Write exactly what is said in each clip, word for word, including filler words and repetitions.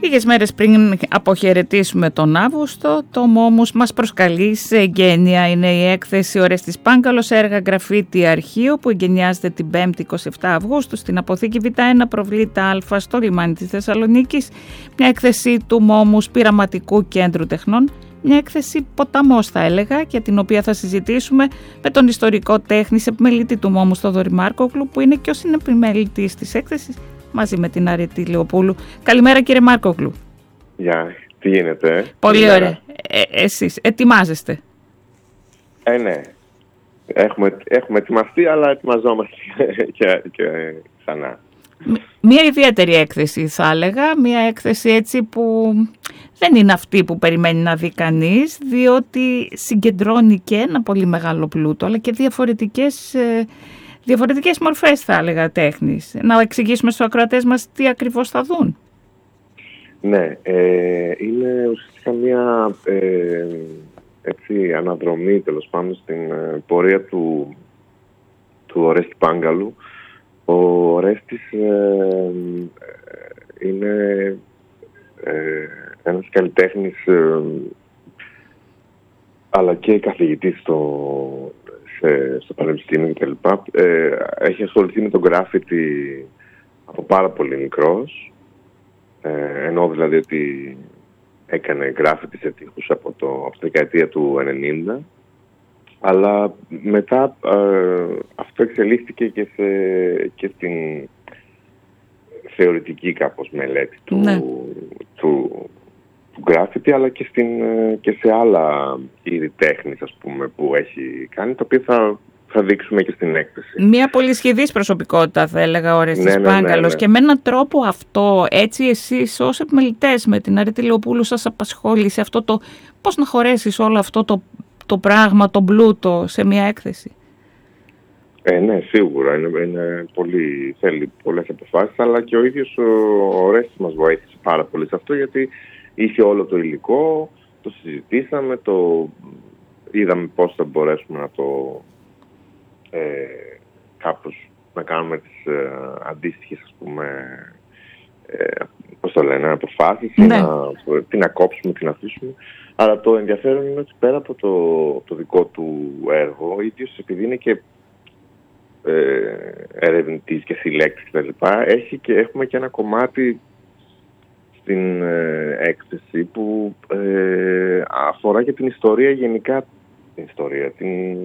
Λίγες μέρες πριν αποχαιρετήσουμε τον Αύγουστο, το Μόμους μας προσκαλεί σε εγγένεια. Είναι η έκθεση Ορέστης Πάγκαλος, έργα γραφίτι αρχείο, που εγγενιάζεται την πέμπτη εικοστή εβδόμη Αυγούστου στην αποθήκη Β ένα Προβλήτα Α στο λιμάνι της Θεσσαλονίκης. Μια έκθεση του Μόμους Πειραματικού Κέντρου Τεχνών. Μια έκθεση ποταμός θα έλεγα, για την οποία θα συζητήσουμε με τον ιστορικό τέχνης επιμελητή του Μόμου Θοδωρή Μάρκογλου, που είναι και ο συνεπιμελητής της έκθεσης, μαζί με την Αρετή Λεοπούλου. Καλημέρα κύριε Μάρκογλου. Γεια, τι γίνεται? Πολύ Καλημέρα. Ωραία. Ε, εσείς ετοιμάζεστε? Ε, ναι. Έχουμε, έχουμε ετοιμαστεί, αλλά ετοιμαζόμαστε και, και ξανά. Μια ιδιαίτερη έκθεση θα έλεγα, μια έκθεση έτσι που δεν είναι αυτή που περιμένει να δει κανείς, διότι συγκεντρώνει και ένα πολύ μεγάλο πλούτο, αλλά και διαφορετικές, διαφορετικές μορφές θα έλεγα τέχνης. Να εξηγήσουμε στους ακροατές μας τι ακριβώς θα δουν. Ναι, ε, είναι ουσιαστικά μια ε, έτσι, αναδρομή τέλος πάντων στην ε, πορεία του, του Ορέστη Πάγκαλου. Ο Ορέστης ε, είναι ε, ένας καλλιτέχνης ε, αλλά και καθηγητής στο, σε, στο Πανεπιστήμιο κτλ. Ε, έχει ασχοληθεί με τον γκράφιτι από πάρα πολύ μικρός. Ε, ενώ δηλαδή ότι έκανε γκράφιτι σε τοίχους από, το, από τη δεκαετία του ενενήντα. Αλλά μετά ε, αυτό εξελίχθηκε και, σε, και στην θεωρητική κάπως μελέτη του, ναι. του, του γκράφιτι, αλλά και, στην, και σε άλλα είδη τέχνης, ας πούμε, που έχει κάνει, το οποίο θα, θα δείξουμε και στην έκθεση. Μια πολυσχηδής προσωπικότητα θα έλεγα ο Ορέστης ναι, ναι, Πάγκαλος, ναι, ναι. Και με έναν τρόπο αυτό, έτσι εσείς ως επιμελητές με την Αρετή Λεοπούλου σας απασχόλησε αυτό το πώς να χωρέσεις όλο αυτό το το πράγμα, το πλούτο σε μια έκθεση. Ε, ναι, σίγουρα. Είναι, είναι πολύ, θέλει πολλές αποφάσεις, αλλά και ο ίδιος ο Ορέστης μας βοήθησε πάρα πολύ σε αυτό, γιατί είχε όλο το υλικό, το συζητήσαμε, το είδαμε πώς θα μπορέσουμε να το ε, κάπως να κάνουμε τις ε, αντίστοιχες, ας πούμε, ε, πώς το λένε, αποφάσεις, ναι. να, τι να κόψουμε, τι να αφήσουμε. Αλλά το ενδιαφέρον είναι ότι πέρα από το, το δικό του έργο, ο ίδιος επειδή είναι και ε, ερευνητής και συλλέκτης κτλ., έχει και, έχουμε και ένα κομμάτι στην ε, έκθεση που ε, αφορά και την ιστορία γενικά, την ιστορία, την,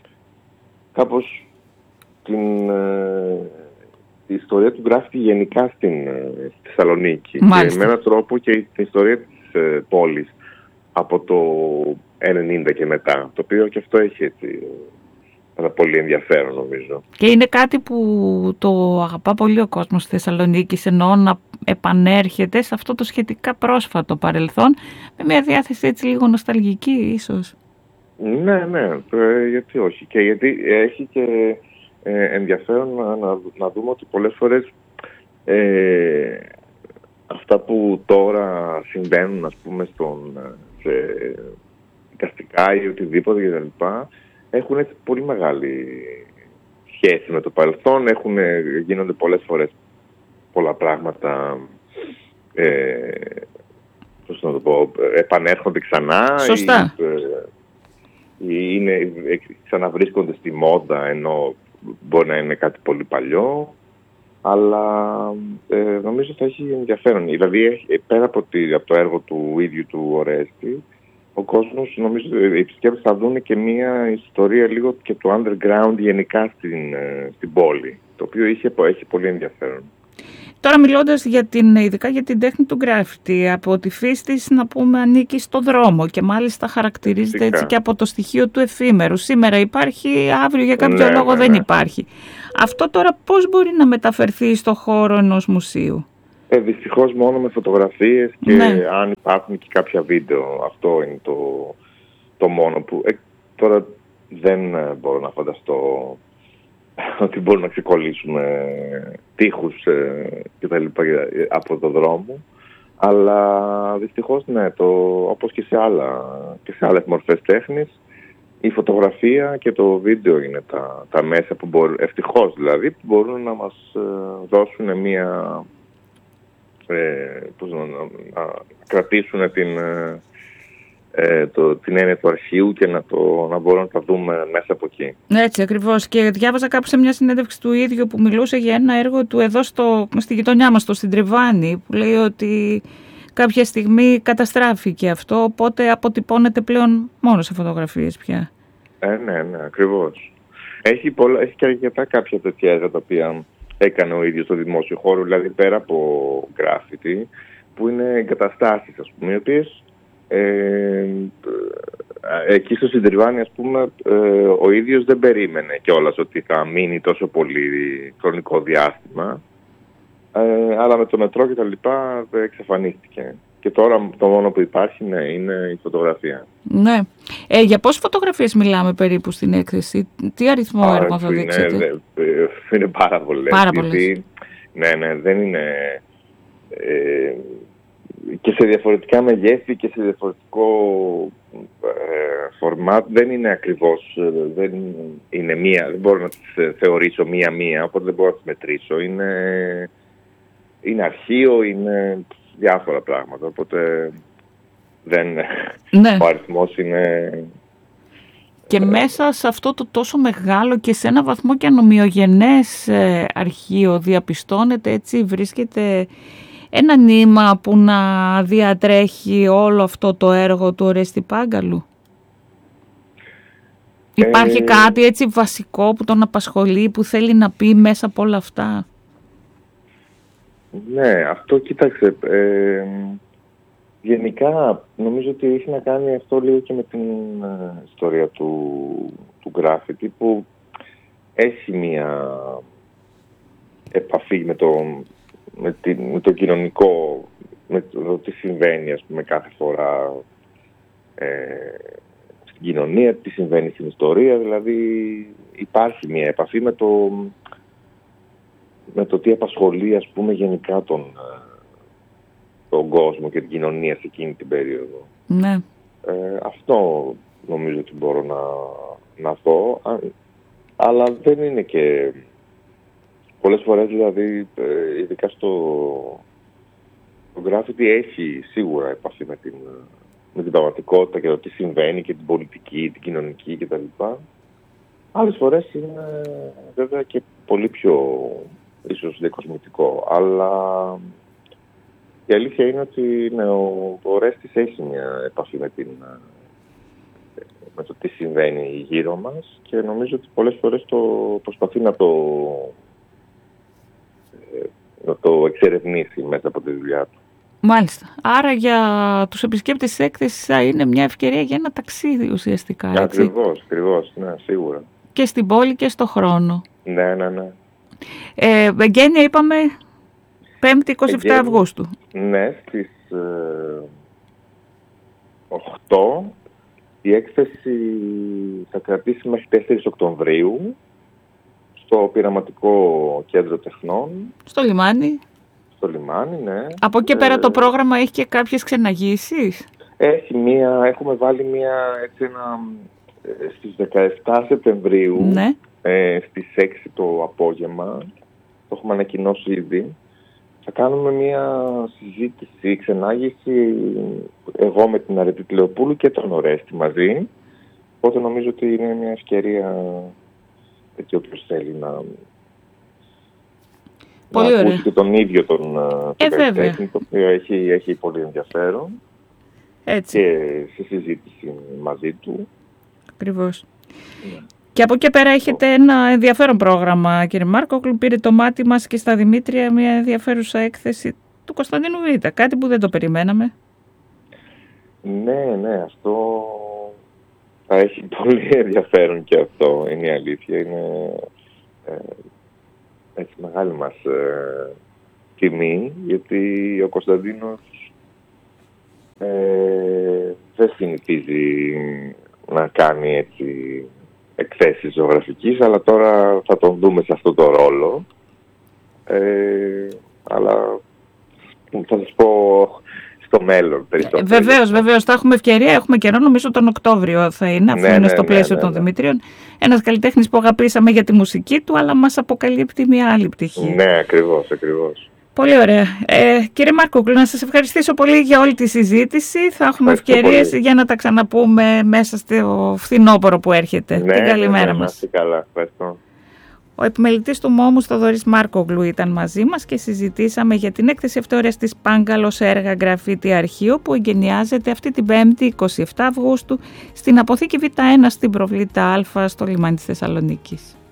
κάπως την, ε, την ιστορία του γκράφιτι γενικά στην ε, στη Θεσσαλονίκη. Και με έναν τρόπο και την ιστορία της ε, πόλης από το ενενήντα και μετά, το οποίο και αυτό έχει έτσι ένα πολύ ενδιαφέρον νομίζω. Και είναι κάτι που το αγαπά πολύ ο κόσμος στη Θεσσαλονίκη, εννοώ να επανέρχεται σε αυτό το σχετικά πρόσφατο παρελθόν, με μια διάθεση έτσι λίγο νοσταλγική ίσως. Ναι, ναι, ε, γιατί όχι. Και γιατί έχει και ε, ενδιαφέρον να, να, να δούμε ότι πολλές φορές ε, αυτά που τώρα συμβαίνουν, ας πούμε, στον, σε δικαστικά ή οτιδήποτε κτλ., έχουν έτσι πολύ μεγάλη σχέση με το παρελθόν. Έχουν, γίνονται πολλές φορές πολλά πράγματα, ε, πώς να το πω, επανέρχονται ξανά. Σωστά. Ή, ή είναι, ξαναβρίσκονται στη μόδα, ενώ μπορεί να είναι κάτι πολύ παλιό. Αλλά ε, νομίζω θα έχει ενδιαφέρον. Δηλαδή, πέρα από, τη, από το έργο του ίδιου του Ορέστη, ο κόσμος, νομίζω, οι επισκέπτες θα δουν και μια ιστορία λίγο και του underground γενικά στην, στην πόλη, το οποίο είχε, έχει πολύ ενδιαφέρον. Τώρα μιλώντας για την, ειδικά για την τέχνη του γκράφιτι, από τη φύση της να πούμε ανήκει στο δρόμο και μάλιστα χαρακτηρίζεται Φυσικά. έτσι και από το στοιχείο του εφήμερου. Σήμερα υπάρχει, αύριο για κάποιο ναι, λόγο ναι, δεν ναι. υπάρχει. Αυτό τώρα πώς μπορεί να μεταφερθεί στο χώρο ενός μουσείου? Ε, δυστυχώς μόνο με φωτογραφίες και ναι. αν υπάρχουν και κάποια βίντεο. Αυτό είναι το, το μόνο που... Ε, τώρα δεν ε, μπορώ να φανταστώ ότι μπορούμε να ξεκολλήσουμε τείχους ε, και τα λοιπά από το δρόμο. Αλλά δυστυχώς ναι, το, όπως και σε, άλλα, και σε άλλες μορφές τέχνης, η φωτογραφία και το βίντεο είναι τα, τα μέσα που μπορούν, ευτυχώς δηλαδή, που μπορούν να μας ε, δώσουν μια ε, πώς να, να κρατήσουν την, ε, το, την έννοια του αρχείου και να, το, να μπορούν να τα δούμε μέσα από εκεί. Έτσι ακριβώς. Και διάβαζα κάπου σε μια συνέντευξη του ίδιου που μιλούσε για ένα έργο του εδώ στο, στη γειτονιά μας, στο Συντριβάνι, που λέει ότι κάποια στιγμή καταστράφηκε αυτό, οπότε αποτυπώνεται πλέον μόνο σε φωτογραφίες πια. Ε, ναι, ναι, ακριβώς. Έχει, πολλά, έχει και αρκετά κάποια τέτοια έργα τα οποία έκανε ο ίδιος στο δημόσιο χώρο, δηλαδή πέρα από γκράφιτι, που είναι εγκαταστάσεις, ας πούμε, οι οποίες ε, εκεί στο Συντριβάνι, ας πούμε, ε, ο ίδιος δεν περίμενε κιόλας ότι θα μείνει τόσο πολύ χρονικό διάστημα, ε, αλλά με το μετρό και τα λοιπά εξαφανίστηκε. Και τώρα το μόνο που υπάρχει, ναι, είναι η φωτογραφία. Ναι. Ε, για πόσες φωτογραφίες μιλάμε περίπου στην έκθεση, τι αριθμό Άρα, έργων θα είναι, δείξετε? Είναι, είναι πάρα πολλές. Πάρα πολλές. Γιατί, ναι, ναι, δεν είναι... Ε, και σε διαφορετικά μεγέθη και σε διαφορετικό ε, φορμάτ δεν είναι ακριβώς, δεν είναι μία, δεν μπορώ να τις θεωρήσω μία-μία, οπότε δεν μπορώ να τις μετρήσω. Είναι, είναι αρχείο, είναι διάφορα πράγματα, οπότε δεν, ναι. ο αριθμός είναι... Και μέσα σε αυτό το τόσο μεγάλο και σε ένα βαθμό και ανομοιογενές ε, αρχείο διαπιστώνεται, έτσι, βρίσκεται ένα νήμα που να διατρέχει όλο αυτό το έργο του Ορέστη Πάγκαλου. Ε... Υπάρχει κάτι έτσι βασικό που τον απασχολεί, που θέλει να πει μέσα από όλα αυτά? Ναι, αυτό κοίταξε. Ε, γενικά νομίζω ότι έχει να κάνει αυτό λίγο και με την ε, ιστορία του, του γκράφιτι, που έχει μια επαφή με το, με, την, με το κοινωνικό, με το τι συμβαίνει, ας πούμε, κάθε φορά ε, στην κοινωνία, τι συμβαίνει στην ιστορία. Δηλαδή υπάρχει μια επαφή με το, με το τι απασχολεί, ας πούμε, γενικά τον, τον κόσμο και την κοινωνία σε εκείνη την περίοδο. Ναι. Ε, αυτό νομίζω ότι μπορώ να, να πω, αλλά δεν είναι και... Πολλές φορές, δηλαδή, ειδικά στο το γκράφιτι έχει σίγουρα επαφή με την, με την πραγματικότητα και το τι συμβαίνει και την πολιτική, την κοινωνική κτλ. Άλλες φορές είναι βέβαια και πολύ πιο ίσως διακοσμητικό, αλλά η αλήθεια είναι ότι ναι, ο, ο Ορέστης έχει μια επαφή με, την, με το τι συμβαίνει γύρω μας και νομίζω ότι πολλές φορές το προσπαθεί να το, να το εξερευνήσει μέσα από τη δουλειά του. Μάλιστα. Άρα για τους επισκέπτες της έκθεσης θα είναι μια ευκαιρία για ένα ταξίδι ουσιαστικά, έτσι. Ακριβώς, ακριβώς, ναι, σίγουρα. Και στην πόλη και στο χρόνο. Ναι, ναι, ναι. Ε, Εγγένεια είπαμε πέμπτη εικοστή εβδόμη Αυγούστου. Ναι, στις ε, οκτώ η έκθεση θα κρατήσει μέχρι τέσσερις Οκτωβρίου στο Πειραματικό Κέντρο Τεχνών. Στο λιμάνι. Στο λιμάνι, ναι. Από εκεί πέρα ε, το πρόγραμμα έχει και κάποιες ξεναγήσεις. Έχει μία, έχουμε βάλει μία, έτσι ένα, στις δεκαεφτά Σεπτεμβρίου, ναι. ε, στις έξι το απόγευμα, το έχουμε ανακοινώσει ήδη. Θα κάνουμε μία συζήτηση, ξενάγηση, εγώ με την Αρετή Τηλεοπούλου και τον Ορέστη μαζί. Οπότε νομίζω ότι είναι μια ευκαιρία έτσι όποιος θέλει να, πολύ να ωραία. ακούσει και τον ίδιο τον, τον ε, καλλιτέχνη, το οποίο έχει, έχει πολύ ενδιαφέρον. Έτσι. Και σε συζήτηση μαζί του. Ακριβώς. Yeah. Και από εκεί πέρα έχετε ένα ενδιαφέρον πρόγραμμα, κύριε Μάρκογλου. Πήρε το μάτι μας και στα Δημήτρια μια ενδιαφέρουσα έκθεση του Κωνσταντίνου Β. Κάτι που δεν το περιμέναμε. Ναι, ναι, αυτό θα έχει πολύ ενδιαφέρον και αυτό, είναι η αλήθεια. Είναι ε, έτσι μεγάλη μας ε, τιμή, γιατί ο Κωνσταντίνος ε, δεν συνηθίζει να κάνει έτσι εκθέσεις ζωγραφικής, αλλά τώρα θα τον δούμε σε αυτό το ρόλο. Ε, αλλά θα σας πω στο μέλλον περισσότερο. Ε, βεβαίως, βεβαίως. Θα έχουμε ευκαιρία. Έχουμε καιρό, νομίζω τον Οκτώβριο θα είναι, αφού ναι, είναι ναι, στο πλαίσιο ναι, ναι, των ναι. Δημητρίων. Ένας καλλιτέχνης που αγαπήσαμε για τη μουσική του, αλλά μας αποκαλύπτει μια άλλη πτυχή. Ναι, ακριβώς, ακριβώς. Πολύ ωραία. Ε, κύριε Μάρκογλου, να σας ευχαριστήσω πολύ για όλη τη συζήτηση. Θα έχουμε ευκαιρίες πολύ για να τα ξαναπούμε μέσα στο φθινόπωρο που έρχεται. Ναι, την καλημέρα ναι, μας. Ναι, καλά. Ευχαριστώ. Ο επιμελητής του ΜΟΜΟΥ, Θοδωρής Μάρκογλου, ήταν μαζί μας και συζητήσαμε για την έκθεση αυτορίας της Πάγκαλο σε έργα γραφίτι αρχείο που εγκαινιάζεται αυτή την Πέμπτη εικοστή εβδόμη Αυγούστου στην αποθήκη Β ένα στην Προβλήτα Α στο λιμάνι της Θεσσαλονίκης.